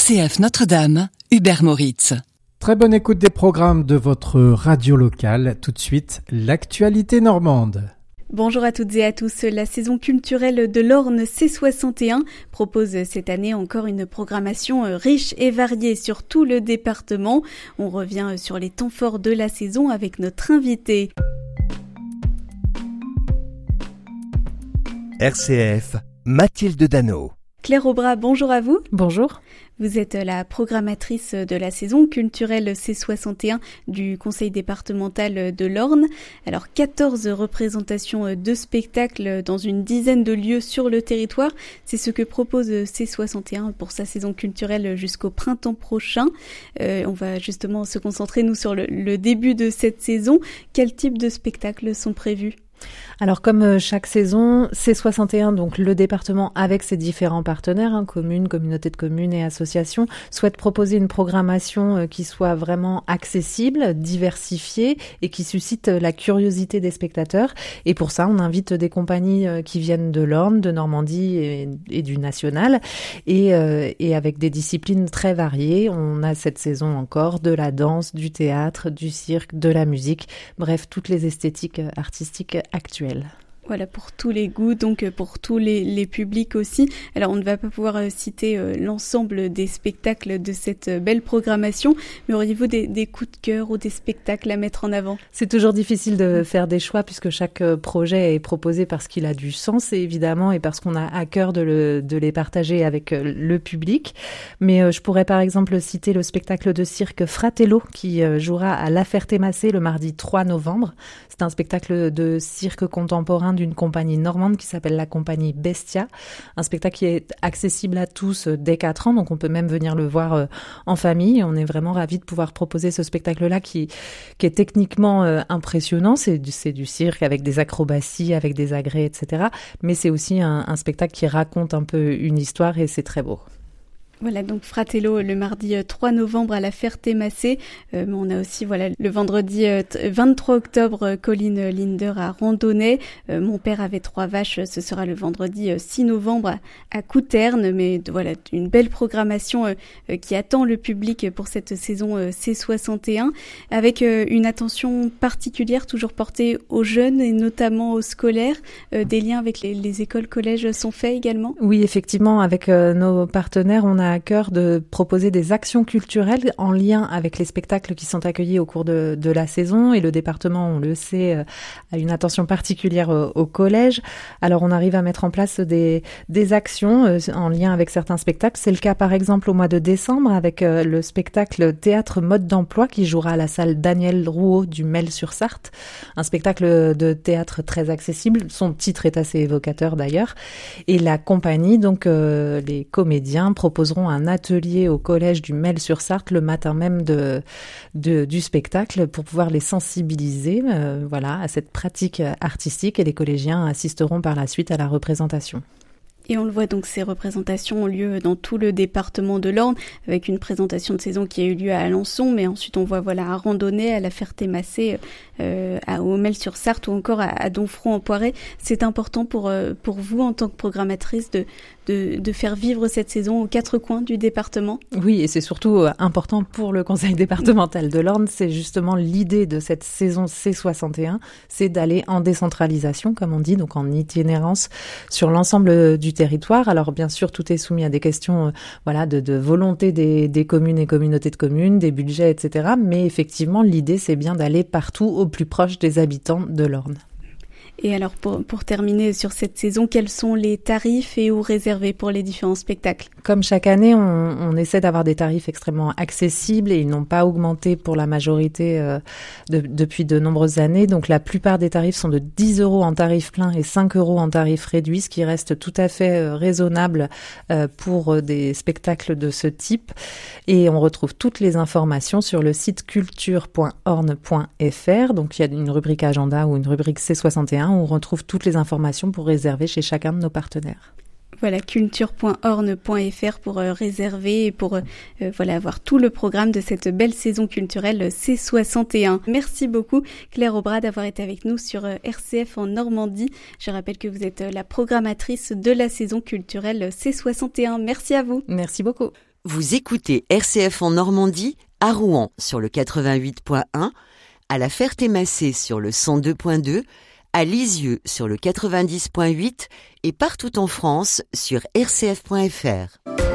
RCF Notre-Dame, Hubert Moritz. Très bonne écoute des programmes de votre radio locale. Tout de suite, l'actualité normande. Bonjour à toutes et à tous. La saison culturelle de l'Orne C61 propose cette année encore une programmation riche et variée sur tout le département. On revient sur les temps forts de la saison avec notre invité. RCF, Mathilde Dano. Claire Aubras, bonjour à vous. Bonjour. Vous êtes la programmatrice de la saison culturelle C61 du Conseil départemental de l'Orne. Alors 14 représentations de spectacles dans une dizaine de lieux sur le territoire. C'est ce que propose C61 pour sa saison culturelle jusqu'au printemps prochain. On va justement se concentrer nous sur le début de cette saison. Quel type de spectacles sont prévus ? Alors comme chaque saison, C61, donc le département avec ses différents partenaires, communes, communautés de communes et associations, souhaite proposer une programmation qui soit vraiment accessible, diversifiée et qui suscite la curiosité des spectateurs. Et pour ça, on invite des compagnies qui viennent de l'Orne, de Normandie et du national et avec des disciplines très variées. On a cette saison encore de la danse, du théâtre, du cirque, de la musique, bref, toutes les esthétiques artistiques actuelles. Voilà, pour tous les goûts, donc pour tous les publics aussi. Alors, on ne va pas pouvoir citer l'ensemble des spectacles de cette belle programmation, mais auriez-vous des coups de cœur ou des spectacles à mettre en avant ? C'est toujours difficile de faire des choix puisque chaque projet est proposé parce qu'il a du sens, évidemment, et parce qu'on a à cœur de les partager avec le public. Mais je pourrais par exemple citer le spectacle de cirque Fratello qui jouera à La Ferté-Macé le mardi 3 novembre. C'est un spectacle de cirque contemporain d'une compagnie normande qui s'appelle la compagnie Bestia. Un spectacle qui est accessible à tous dès 4 ans, donc on peut même venir le voir en famille. On est vraiment ravis de pouvoir proposer ce spectacle-là qui est techniquement impressionnant. C'est du cirque avec des acrobaties, avec des agrès, etc. Mais c'est aussi un spectacle qui raconte un peu une histoire et c'est très beau. Voilà, donc Fratello le mardi 3 novembre à la Ferté-Macé. On a aussi le vendredi 23 octobre Colline Linder à Randonnay. Mon père avait 3 vaches, ce sera le vendredi 6 novembre à Couterne. Mais voilà, une belle programmation qui attend le public pour cette saison C61 avec une attention particulière toujours portée aux jeunes et notamment aux scolaires. Des liens avec les écoles, collèges sont faits également ? Oui, effectivement, avec nos partenaires, on a à cœur de proposer des actions culturelles en lien avec les spectacles qui sont accueillis au cours de la saison et le département, on le sait, a une attention particulière au collège. Alors on arrive à mettre en place des actions en lien avec certains spectacles. C'est le cas par exemple au mois de décembre avec le spectacle Théâtre Mode d'Emploi qui jouera à la salle Daniel Rouault du Mel-sur-Sarthe. Un spectacle de théâtre très accessible. Son titre est assez évocateur d'ailleurs. Et la compagnie, donc les comédiens, proposeront un atelier au collège du Mel-sur-Sarthe le matin même du spectacle pour pouvoir les sensibiliser à cette pratique artistique et les collégiens assisteront par la suite à la représentation. Et on le voit donc, ces représentations ont lieu dans tout le département de l'Orne, avec une présentation de saison qui a eu lieu à Alençon, mais ensuite on voit à Randonnay, à la Ferté-Macé, au Mel-sur-Sarthe ou encore à Domfront-en-Poiret. C'est important pour vous en tant que programmatrice de faire vivre cette saison aux 4 coins du département ? Oui, et c'est surtout important pour le Conseil départemental de l'Orne. C'est justement l'idée de cette saison C61, c'est d'aller en décentralisation, comme on dit, donc en itinérance sur l'ensemble du territoire. Alors bien sûr, tout est soumis à des questions de volonté des communes et communautés de communes, des budgets, etc. Mais effectivement, l'idée, c'est bien d'aller partout au plus proche des habitants de l'Orne. Et alors, pour terminer sur cette saison, quels sont les tarifs et où réservés pour les différents spectacles ? Comme chaque année, on essaie d'avoir des tarifs extrêmement accessibles et ils n'ont pas augmenté pour la majorité depuis de nombreuses années. Donc, la plupart des tarifs sont de 10 € en tarif plein et 5 € en tarif réduit, ce qui reste tout à fait raisonnable pour des spectacles de ce type. Et on retrouve toutes les informations sur le site culture.orne.fr. Donc, il y a une rubrique agenda ou une rubrique C61 où on retrouve toutes les informations pour réserver chez chacun de nos partenaires. Voilà, culture.orne.fr pour réserver et pour avoir tout le programme de cette belle saison culturelle C61. Merci beaucoup Claire Aubras d'avoir été avec nous sur RCF en Normandie. Je rappelle que vous êtes la programmatrice de la saison culturelle C61. Merci à vous. Merci beaucoup. Vous écoutez RCF en Normandie, à Rouen sur le 88.1, à La Ferté-Massé sur le 102.2, à Lisieux sur le 90.8 et partout en France sur rcf.fr.